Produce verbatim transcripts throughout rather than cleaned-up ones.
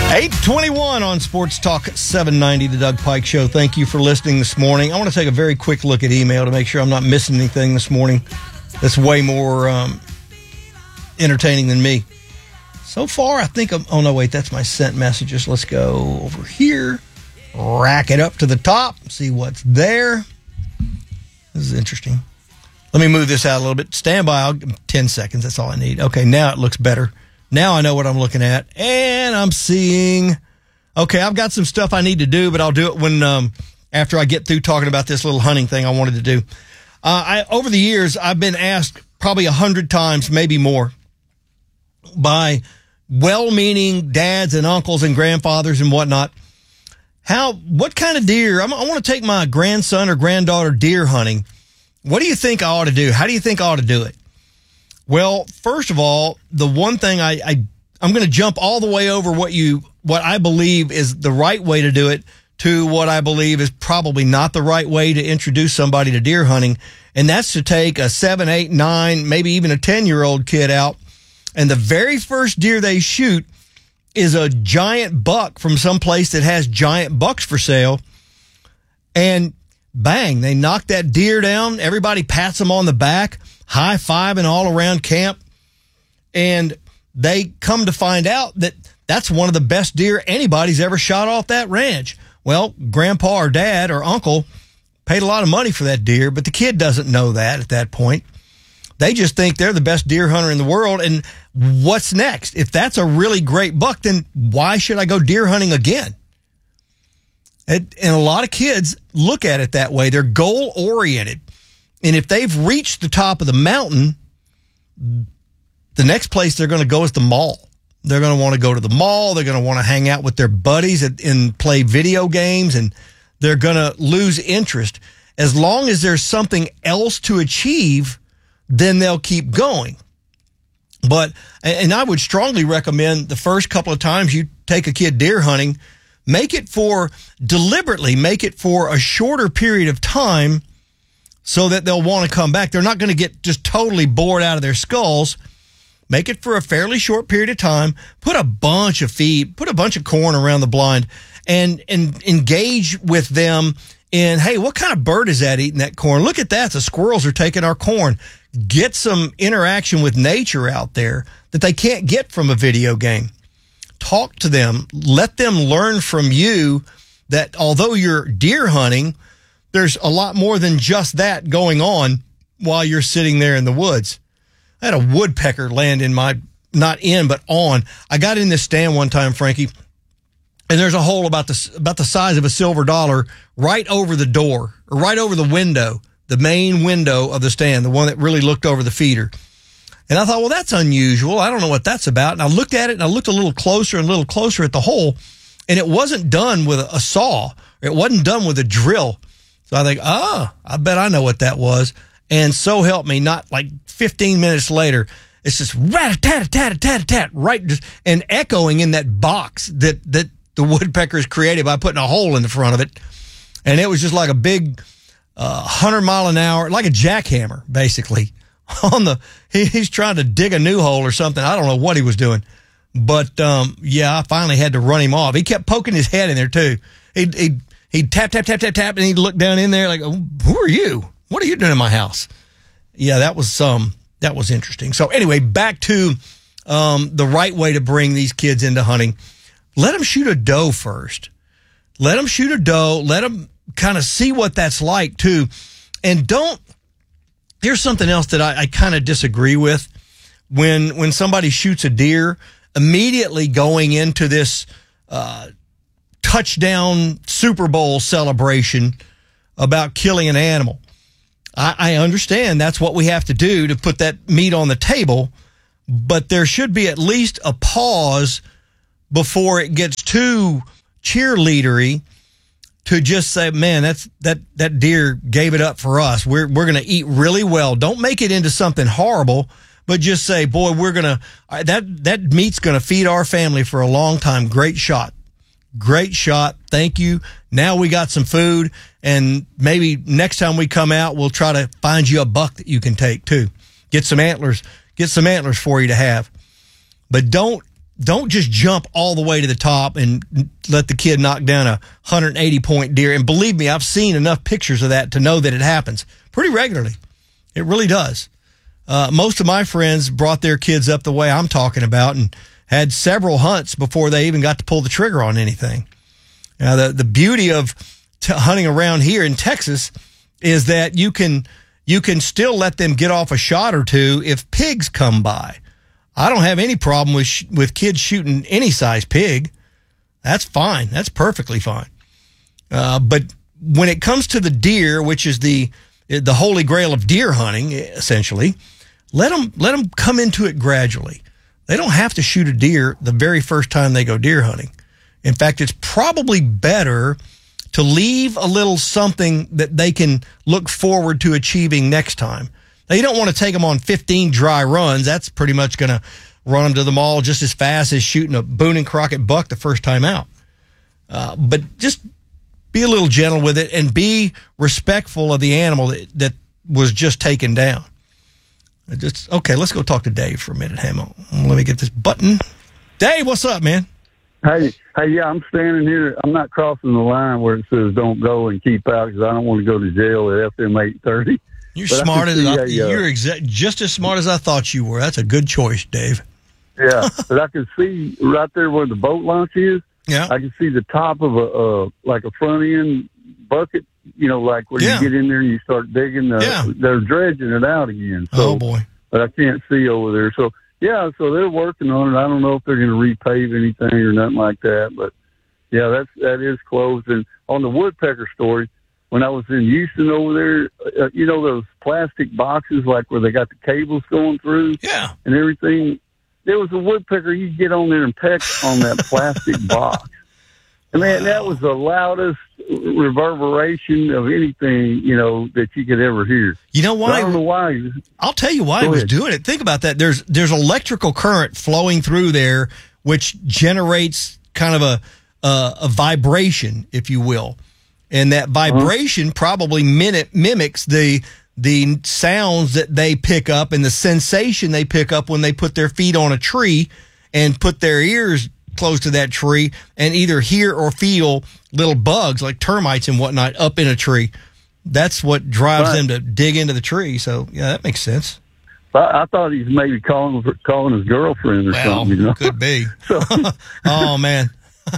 eight twenty-one on Sports Talk seven ninety, the Doug Pike Show. Thank you for listening this morning. I want to take a very quick look at email to make sure I'm not missing anything this morning that's way more um, entertaining than me. So far, I think I'm... Oh, no, wait, that's my sent messages. Let's go over here, rack it up to the top, see what's there. This is interesting. Let me move this out a little bit. Stand by. I'll, ten seconds. That's all I need. Okay, now it looks better. Now I know what I'm looking at. And I'm seeing... Okay, I've got some stuff I need to do, but I'll do it when um, after I get through talking about this little hunting thing I wanted to do. Uh, I, over the years, I've been asked probably a hundred times, maybe more, by well-meaning dads and uncles and grandfathers and whatnot, how, what kind of deer, I'm, I want to take my grandson or granddaughter deer hunting. What do you think I ought to do? How do you think I ought to do it? Well, first of all, the one thing I, I I'm going to jump all the way over what you, what I believe is the right way to do it to what I believe is probably not the right way to introduce somebody to deer hunting. And that's to take a seven, eight, nine, maybe even a ten year old kid out. And the very first deer they shoot is a giant buck from some place that has giant bucks for sale. And bang, they knock that deer down. Everybody pats them on the back, high-fiving all around camp. And they come to find out that that's one of the best deer anybody's ever shot off that ranch. Well, grandpa or dad or uncle paid a lot of money for that deer, but the kid doesn't know that at that point. They just think they're the best deer hunter in the world. And what's next? If that's a really great buck, then why should I go deer hunting again? And, and a lot of kids look at it that way. They're goal oriented. And if they've reached the top of the mountain, the next place they're going to go is the mall. They're going to want to go to the mall. They're going to want to hang out with their buddies and, and play video games. And they're going to lose interest. As long as there's something else to achieve, then they'll keep going. But, and I would strongly recommend the first couple of times you take a kid deer hunting, make it for, deliberately make it for a shorter period of time so that they'll want to come back. They're not going to get just totally bored out of their skulls. Make it for a fairly short period of time. Put a bunch of feed, put a bunch of corn around the blind and, and engage with them in, hey, what kind of bird is that eating that corn? Look at that. The squirrels are taking our corn. Get some interaction with nature out there that they can't get from a video game. Talk to them. Let them learn from you that although you're deer hunting, there's a lot more than just that going on while you're sitting there in the woods. I had a woodpecker land in my, not in, but on. I got in this stand one time, Frankie, and there's a hole about the, about the size of a silver dollar right over the door, or right over the window, the main window of the stand, the one that really looked over the feeder. And I thought, well, that's unusual. I don't know what that's about. And I looked at it, and I looked a little closer and a little closer at the hole, and it wasn't done with a, a saw. It wasn't done with a drill. So I think, ah, I bet I know what that was. And so help me, not like fifteen minutes later, it's just rat-a-tat-a-tat-a-tat-a-tat, right, just, and echoing in that box that, that the woodpeckers created by putting a hole in the front of it. And it was just like a big uh, one hundred mile an hour, like a jackhammer, basically. On the he, He's trying to dig a new hole or something. I don't know what he was doing. But, um, yeah, I finally had to run him off. He kept poking his head in there, too. He'd, he'd, he'd tap, tap, tap, tap, tap, and he'd look down in there like, oh, who are you? What are you doing in my house? Yeah, that was um, that was interesting. So anyway, back to um, the right way to bring these kids into hunting. Let them shoot a doe first. Let them shoot a doe. Let them kind of see what that's like, too. And don't, here's something else that I, I kind of disagree with. When, when somebody shoots a deer, immediately going into this uh, touchdown Super Bowl celebration about killing an animal. I, I understand that's what we have to do to put that meat on the table, but there should be at least a pause before it gets too cheerleadery to just say, man, that's that that deer gave it up for us. We're we're going to eat really well. Don't make it into something horrible, but just say, boy, we're going to that that meat's going to feed our family for a long time. Great shot. Great shot. Thank you. Now we got some food, and maybe next time we come out, we'll try to find you a buck that you can take too. Get some antlers. Get some antlers for you to have. But don't don't just jump all the way to the top and let the kid knock down a one hundred eighty point deer. And believe me, I've seen enough pictures of that to know that it happens pretty regularly. It really does. Uh, most of my friends brought their kids up the way I'm talking about and had several hunts before they even got to pull the trigger on anything. Now, the, the beauty of t- hunting around here in Texas is that you can you can still let them get off a shot or two if pigs come by. I don't have any problem with sh- with kids shooting any size pig. That's fine. That's perfectly fine. Uh, but when it comes to the deer, which is the the holy grail of deer hunting, essentially, let them let them come into it gradually. They don't have to shoot a deer the very first time they go deer hunting. In fact, it's probably better to leave a little something that they can look forward to achieving next time. Now, you don't want to take them on fifteen dry runs. That's pretty much going to run them to the mall just as fast as shooting a Boone and Crockett buck the first time out. Uh, but just be a little gentle with it and be respectful of the animal that, that was just taken down. Just okay, let's go talk to Dave for a minute. Hang on. Let me get this button. Dave, what's up, man? Hey, hey, yeah, I'm standing here. I'm not crossing the line where it says don't go and keep out because I don't want to go to jail at F M eight thirty. You're but smart as I, a, you're exa- just as smart as I thought you were. That's a good choice, Dave. Yeah, but I can see right there where the boat launch is. Yeah, I can see the top of a uh, like a front end bucket. You know, like where yeah. you get in there and you start digging. Uh, yeah. They're dredging it out again. So, oh boy! But I can't see over there. So yeah, so they're working on it. I don't know if they're going to repave anything or nothing like that. But yeah, that's that is closed. And on the woodpecker story. When I was in Houston over there, uh, you know, those plastic boxes, like where they got the cables going through yeah. and everything. There was a woodpecker. You get on there and peck on that plastic box. And man, wow. That was the loudest reverberation of anything, you know, that you could ever hear. You know why? I don't know why. I'll tell you why he was doing it. Think about that. There's, there's electrical current flowing through there, which generates kind of a, a, a vibration, if you will. And that vibration uh-huh. probably minute mimics the the sounds that they pick up and the sensation they pick up when they put their feet on a tree and put their ears close to that tree and either hear or feel little bugs like termites and whatnot up in a tree. That's what drives right. them to dig into the tree. So, yeah, that makes sense. I, I thought he's maybe calling calling his girlfriend or well, something. You know? Could be. So, oh, man.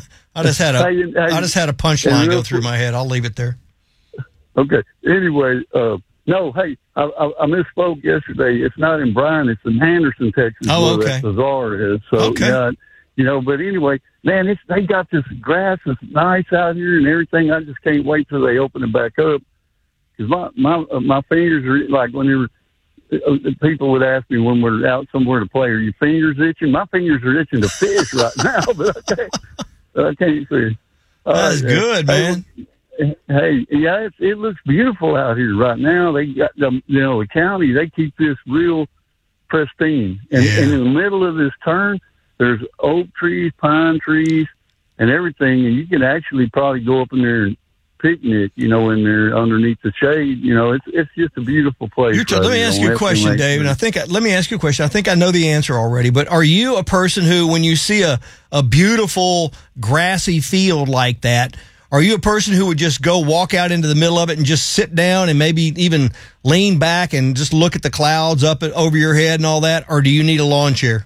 I just had a hey, hey, I just had a punchline go through my head. I'll leave it there. Okay. Anyway, uh, no, hey, I, I, I misspoke yesterday. It's not in Bryan. It's in Henderson, Texas. Oh, where okay. that bazaar is. So, okay. yeah, you know, but anyway, man, it's, they got this grass that's nice out here and everything. I just can't wait till they open it back up. Because my, my, uh, my fingers are like when they were, uh, people would ask me when we're out somewhere to play, are your fingers itching? My fingers are itching to fish right now, but I can't. I can't see. That's uh, good, man. Hey, hey yeah, it, it looks beautiful out here right now. They got the, you know, the county. They keep this real pristine, and, yeah. and in the middle of this turn, there's oak trees, pine trees, and everything. And you can actually probably go up in there and picnic, you know, in there underneath the shade. You know, it's it's just a beautiful place. You're t- let me ask you a question, Dave, and I think let me ask you a question. I think I know the answer already, but are you a person who, when you see a a beautiful grassy field like that, are you a person who would just go walk out into the middle of it and just sit down and maybe even lean back and just look at the clouds up at, over your head and all that, or do you need a lawn chair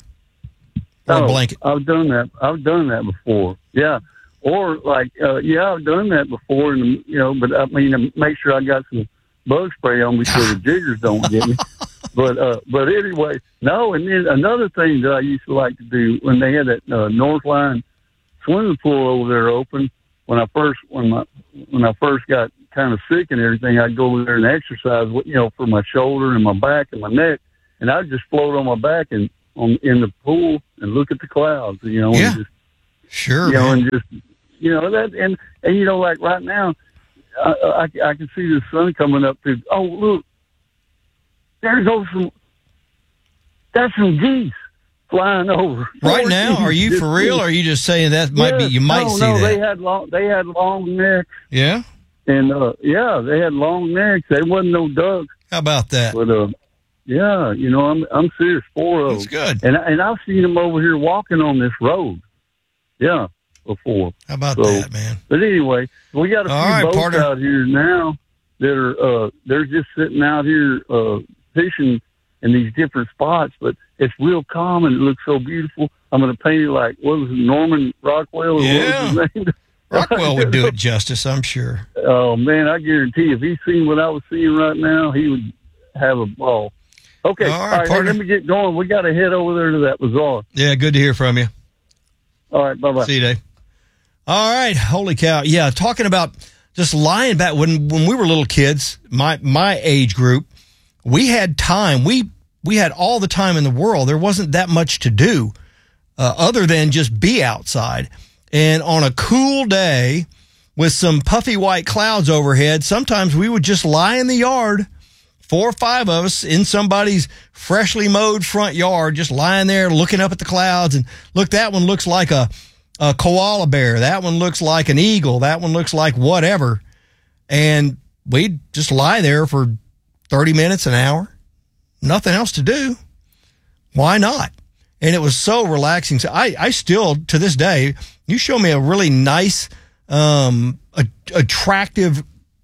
or oh, a blanket? I've done that. I've done that before. Yeah. Or like, uh, yeah, I've done that before, and you know, but I mean, make sure I got some bug spray on me so the jiggers don't get me. But, uh, but anyway, no. And then another thing that I used to like to do when they had that uh, Northline swimming pool over there open, when I first, when my, when I first got kind of sick and everything, I'd go over there and exercise, you know, for my shoulder and my back and my neck, and I'd just float on my back and on in the pool and look at the clouds, you know, yeah. and just, sure, you know, man. and just. You know, that, and, and, you know, like right now, I, I, I can see the sun coming up through. Oh, look, there goes some, that's some geese flying over. Right now, are you for real, or are you just saying that might yeah, be, you might no, see no, that? they had long, they had long necks. Yeah? And, uh, yeah, they had long necks. They wasn't no ducks. How about that? But, uh, Yeah, you know, I'm I'm serious. Four of them. That's good. And and I've seen them over here walking on this road. Yeah, before. How about so, that, man? But anyway, we got a All few right, boats partner. out here now that are uh, they're just sitting out here uh, fishing in these different spots, but it's real calm and it looks so beautiful. I'm going to paint it like, what was it, Norman Rockwell? Or Yeah. what was his name? Rockwell would do it justice, I'm sure. Oh, man, I guarantee if he seen what I was seeing right now, he would have a ball. Okay, All all right, right, hey, partner. let me get going. We got to head over there to that bazaar. Yeah, good to hear from you. All right, bye-bye. See you, Dave. All right, holy cow. Yeah, talking about just lying back. When when we were little kids, my my age group, we had time. We we had all the time in the world. There wasn't that much to do uh, other than just be outside. And on a cool day with some puffy white clouds overhead, sometimes we would just lie in the yard, four or five of us in somebody's freshly mowed front yard, just lying there looking up at the clouds. And look, that one looks like a, a koala bear. That one looks like an eagle. That one looks like whatever. And we'd just lie there for thirty minutes, an hour. Nothing else to do. Why not? And it was so relaxing. So I, I still, to this day, you show me a really nice, um, a, attractive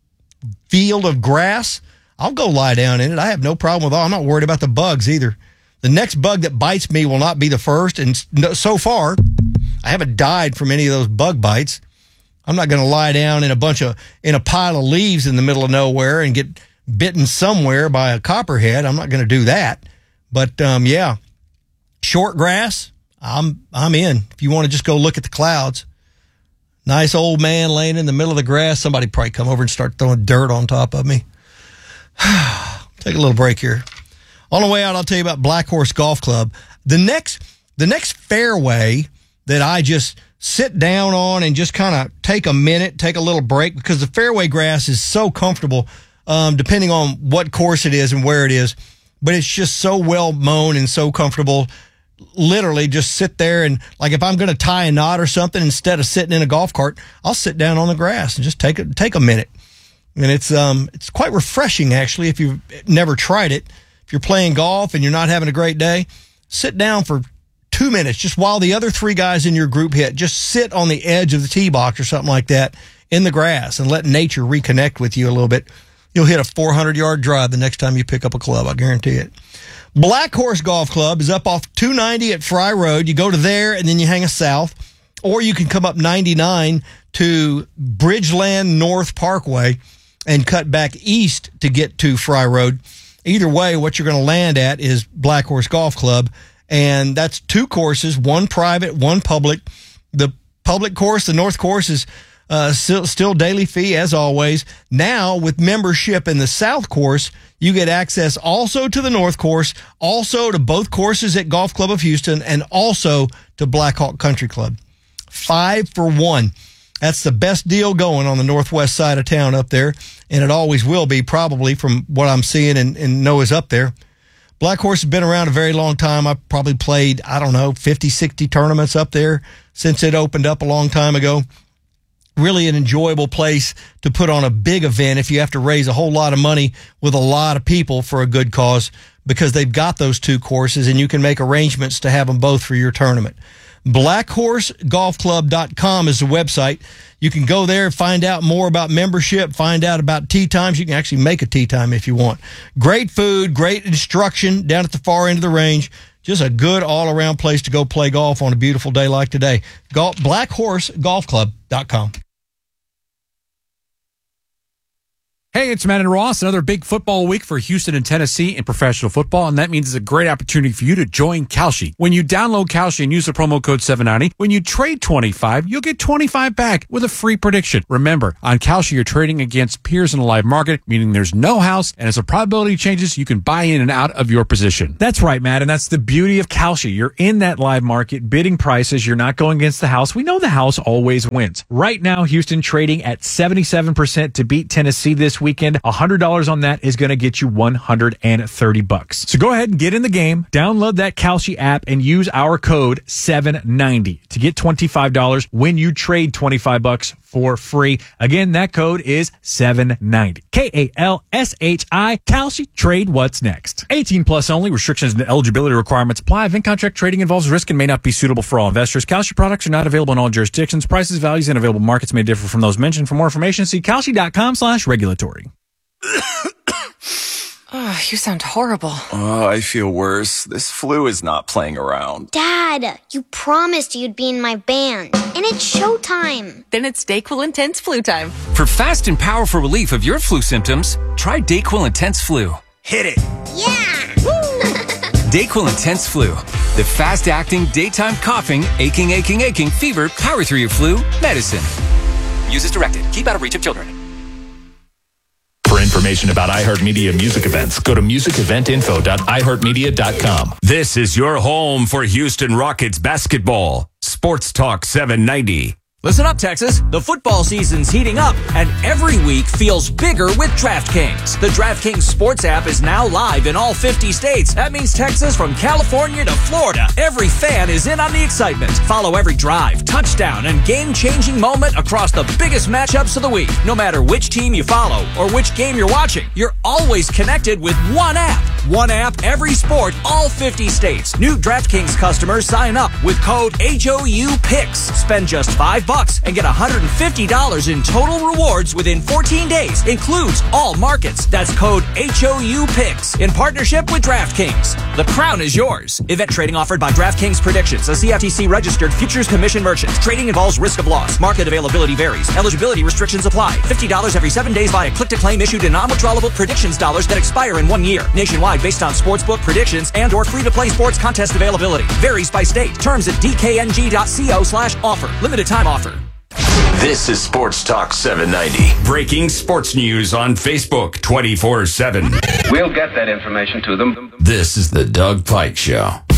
field of grass, I'll go lie down in it. I have no problem with all. I'm not worried about the bugs either. The next bug that bites me will not be the first. And so far, I haven't died from any of those bug bites. I'm not going to lie down in a bunch of, in a pile of leaves in the middle of nowhere and get bitten somewhere by a copperhead. I'm not going to do that. But, um, yeah, short grass, I'm, I'm in. If you want to just go look at the clouds, nice old man laying in the middle of the grass, somebody probably come over and start throwing dirt on top of me. Take a little break here. On the way out, I'll tell you about Black Horse Golf Club. The next, the next fairway that I just sit down on and just kind of take a minute, take a little break, because the fairway grass is so comfortable, um, depending on what course it is and where it is. But it's just so well mown and so comfortable. Literally just sit there and, like, if I'm going to tie a knot or something, instead of sitting in a golf cart, I'll sit down on the grass and just take a, take a minute. And it's, um, it's quite refreshing, actually, if you've never tried it. If you're playing golf and you're not having a great day, sit down for two minutes, just while the other three guys in your group hit. Just sit on the edge of the tee box or something like that in the grass and let nature reconnect with you a little bit. You'll hit a four hundred yard drive the next time you pick up a club. I guarantee it. Black Horse Golf Club is up off two ninety at Fry Road. You go to there and then you hang a south, or you can come up ninety-nine to Bridgeland North Parkway and cut back east to get to Fry Road. Either way, what you're going to land at is Black Horse Golf Club, and that's two courses, one private, one public. The public course, the North course, is uh, still, still daily fee, as always. Now, with membership in the South course, you get access also to the North course, also to both courses at Golf Club of Houston, and also to Black Hawk Country Club. Five for one. That's the best deal going on the northwest side of town up there, and it always will be, probably, from what I'm seeing and, and know is up there. Black Horse has been around a very long time. I've probably played, I don't know, fifty, sixty tournaments up there since it opened up a long time ago. Really an enjoyable place to put on a big event if you have to raise a whole lot of money with a lot of people for a good cause, because they've got those two courses and you can make arrangements to have them both for your tournament. black horse golf club dot com is the website. You can go there and find out more about membership, find out about tee times. You can actually make a tee time if you want. Great food, great instruction down at the far end of the range. Just a good all-around place to go play golf on a beautiful day like today. Golf, black horse golf club dot com. Hey, it's Matt and Ross. Another big football week for Houston and Tennessee in professional football, and that means it's a great opportunity for you to join Kalshi. When you download Kalshi and use the promo code seven ninety, when you trade twenty-five, you'll get twenty-five back with a free prediction. Remember, on Kalshi, you're trading against peers in a live market, meaning there's no house, and as the probability changes, you can buy in and out of your position. That's right, Matt, and that's the beauty of Kalshi. You're in that live market, bidding prices. You're not going against the house. We know the house always wins. Right now, Houston trading at seventy-seven percent to beat Tennessee this this weekend. one hundred dollars on that is going to get you one hundred thirty bucks. So go ahead and get in the game. Download that Kalshi app and use our code seven ninety to get twenty-five dollars when you trade twenty-five bucks for free. Again, that code is seven ninety. K A L S H I. Kalshi. Trade what's next. eighteen plus only. Restrictions and eligibility requirements apply. Event contract trading involves risk and may not be suitable for all investors. Kalshi products are not available in all jurisdictions. Prices, values, and available markets may differ from those mentioned. For more information, see kalshi.com slash regulatory. Oh, you sound horrible. Oh, I feel worse. This flu is not playing around. Dad, you promised you'd be in my band. And it's showtime. Then it's DayQuil Intense Flu time. For fast and powerful relief of your flu symptoms, try DayQuil Intense Flu. Hit it. Yeah! DayQuil Intense Flu. The fast-acting, daytime coughing, aching, aching, aching, fever, power through your flu medicine. Use as directed. Keep out of reach of children. For information about iHeartMedia music events, go to music event info dot i heart media dot com. This is your home for Houston Rockets basketball. Sports Talk seven ninety. Listen up, Texas. The football season's heating up, and every week feels bigger with DraftKings. The DraftKings Sports app is now live in all fifty states. That means Texas from California to Florida. Every fan is in on the excitement. Follow every drive, touchdown, and game-changing moment across the biggest matchups of the week. No matter which team you follow or which game you're watching, you're always connected with one app. One app, every sport, all fifty states. New DraftKings customers sign up with code H O U P I X. Spend just five bucks and get one hundred fifty dollars in total rewards within fourteen days. Includes all markets. That's code H O U P I X in partnership with DraftKings. The crown is yours. Event trading offered by DraftKings Predictions, a C F T C registered futures commission merchant. Trading involves risk of loss. Market availability varies. Eligibility restrictions apply. fifty dollars every seven days via click-to-claim issued in non-withdrawable predictions dollars that expire in one year. Nationwide based on sportsbook predictions and or free-to-play sports contest availability. Varies by state. Terms at d k n g dot co slash offer. Limited time offer. This is Sports Talk seven ninety. Breaking sports news on Facebook twenty-four seven. We'll get that information to them. This is the Doug Pike Show.